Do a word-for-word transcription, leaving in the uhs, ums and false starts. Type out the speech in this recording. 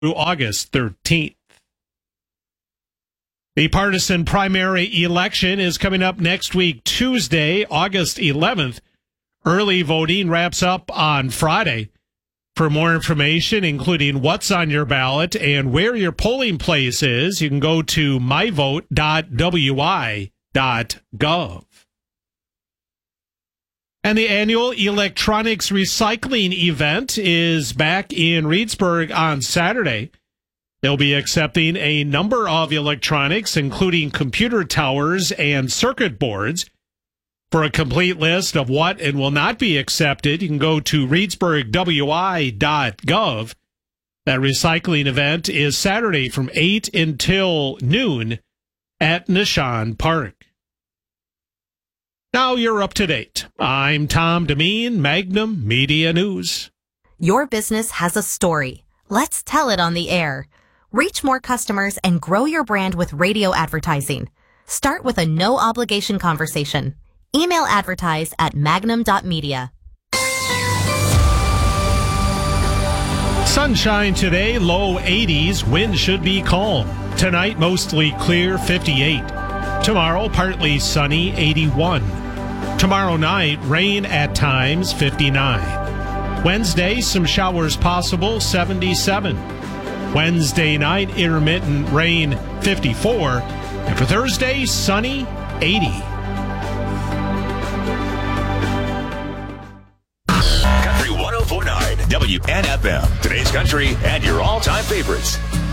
through August thirteenth. The partisan primary election is coming up next week, Tuesday, August eleventh. Early voting wraps up on Friday. For more information, including what's on your ballot and where your polling place is, you can go to my vote dot w i dot gov. And the annual electronics recycling event is back in Reedsburg on Saturday. They'll be accepting a number of electronics, including computer towers and circuit boards. For a complete list of what and will not be accepted, you can go to reedsburg w i dot gov. That recycling event is Saturday from eight until noon at Nishan Park. Now you're up to date. I'm Tom Demeen, Magnum Media News. Your business has a story. Let's tell it on the air. Reach more customers and grow your brand with radio advertising. Start with a no-obligation conversation. Email advertise at magnum dot media. Sunshine today, low eighties. Wind should be calm. Tonight, mostly clear, fifty-eight. Tomorrow, partly sunny, eighty-one. Tomorrow night, rain at times, fifty-nine. Wednesday, some showers possible, seventy-seven. Wednesday night, intermittent rain, fifty-four. And for Thursday, sunny, eighty. Country one oh four point nine W N F M. Today's country and your all-time favorites.